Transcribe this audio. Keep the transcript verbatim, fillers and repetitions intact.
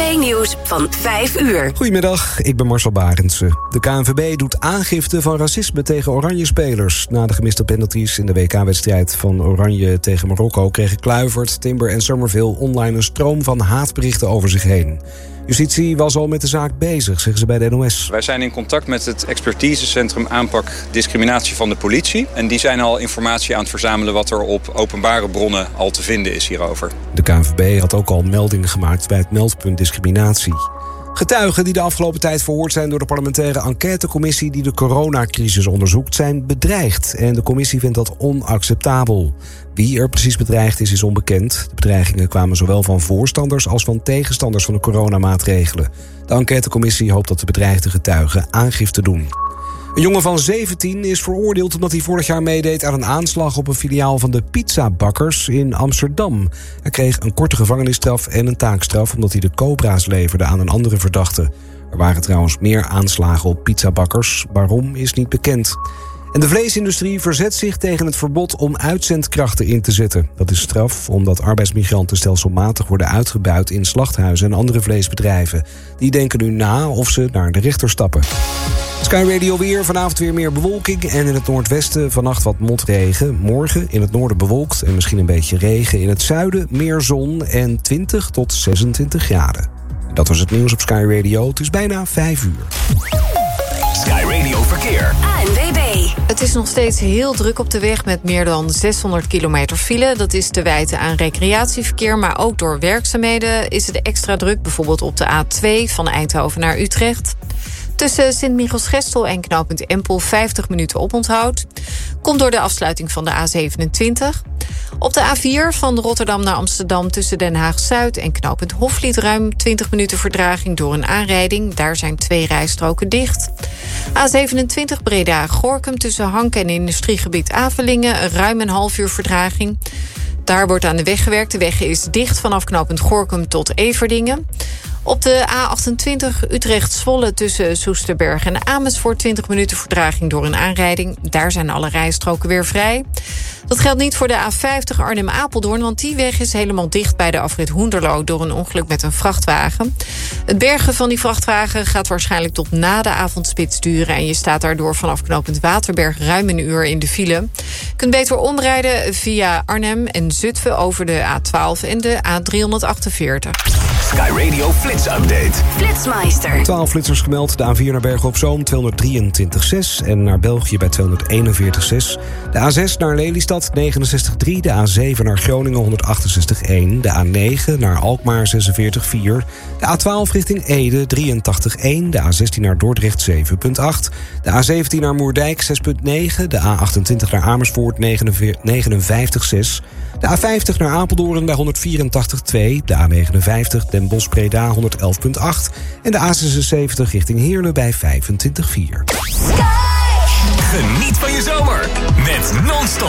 twee-nieuws van vijf uur. Goedemiddag, ik ben Marcel Barendse. De K N V B doet aangifte van racisme tegen Oranje-spelers. Na de gemiste penalties in de W K-wedstrijd van Oranje tegen Marokko kregen Kluivert, Timber en Summerville online een stroom van haatberichten over zich heen. Justitie was al met de zaak bezig, zeggen ze bij de N O S. Wij zijn in contact met het expertisecentrum aanpak discriminatie van de politie. En die zijn al informatie aan het verzamelen wat er op openbare bronnen al te vinden is hierover. De K N V B had ook al meldingen gemaakt bij het meldpunt discriminatie. Getuigen die de afgelopen tijd verhoord zijn door de parlementaire enquêtecommissie die de coronacrisis onderzoekt, zijn bedreigd. En de commissie vindt dat onacceptabel. Wie er precies bedreigd is, is onbekend. De bedreigingen kwamen zowel van voorstanders als van tegenstanders van de coronamaatregelen. De enquêtecommissie hoopt dat de bedreigde getuigen aangifte doen. Een jongen van zeventien is veroordeeld omdat hij vorig jaar meedeed aan een aanslag op een filiaal van de pizzabakkers in Amsterdam. Hij kreeg een korte gevangenisstraf en een taakstraf omdat hij de cobra's leverde aan een andere verdachte. Er waren trouwens meer aanslagen op pizzabakkers. Waarom is niet bekend. En de vleesindustrie verzet zich tegen het verbod om uitzendkrachten in te zetten. Dat is straf omdat arbeidsmigranten stelselmatig worden uitgebuit in slachthuizen en andere vleesbedrijven. Die denken nu na of ze naar de rechter stappen. Sky Radio weer, vanavond weer meer bewolking en in het noordwesten vannacht wat motregen. Morgen in het noorden bewolkt en misschien een beetje regen. In het zuiden meer zon en twintig tot zesentwintig graden. Dat was het nieuws op Sky Radio. Het is bijna vijf uur. Sky Radio Verkeer. A N W B. Het is nog steeds heel druk op de weg met meer dan zeshonderd kilometer file. Dat is te wijten aan recreatieverkeer, maar ook door werkzaamheden is het extra druk. Bijvoorbeeld op de A twee van Eindhoven naar Utrecht. Tussen Sint-Michiels-Gestel en knooppunt Empel vijftig minuten oponthoud. Komt door de afsluiting van de A zevenentwintig. Op de A vier van Rotterdam naar Amsterdam tussen Den Haag-Zuid en knooppunt Hofvliet ruim twintig minuten vertraging door een aanrijding. Daar zijn twee rijstroken dicht. A zevenentwintig Breda-Gorinchem tussen Hank en industriegebied Avelingen ruim een half uur vertraging. Daar wordt aan de weg gewerkt. De weg is dicht vanaf knooppunt Gorinchem tot Everdingen. Op de A achtentwintig Utrecht-Zwolle tussen Soesterberg en Amersfoort twintig minuten vertraging door een aanrijding. Daar zijn alle rijstroken weer vrij. Dat geldt niet voor de A vijftig Arnhem-Apeldoorn, want die weg is helemaal dicht bij de afrit Hoenderloo door een ongeluk met een vrachtwagen. Het bergen van die vrachtwagen gaat waarschijnlijk tot na de avondspits duren en je staat daardoor vanaf knooppunt Waterberg ruim een uur in de file. Je kunt beter omrijden via Arnhem en Zutphen over de A twaalf en de A driehonderdachtenveertig. Sky Radio Flits Update. Flitsmeister. twaalf flitsers gemeld. De A vier naar Bergen op Zoom tweehonderddrieëntwintig komma zes en naar België bij tweehonderdeenenveertig komma zes. De A zes naar Lelystad negenenzestig komma drie. De A zeven naar Groningen honderdachtenzestig komma één. De A negen naar Alkmaar zesenveertig komma vier. De A twaalf richting Ede drieëntachtig komma één. De A zestien naar Dordrecht zeven komma acht. De A zeventien naar Moerdijk zes komma negen. De A achtentwintig naar Amersfoort negenenvijftig komma zes. De A vijftig naar Apeldoorn bij honderdvierentachtig komma twee. De A negenenvijftig Den Bosch-Breda honderdelf komma acht. En de A zesenzeventig richting Heerlen bij vijfentwintig komma vier. Geniet van je zomer met Non-Stop.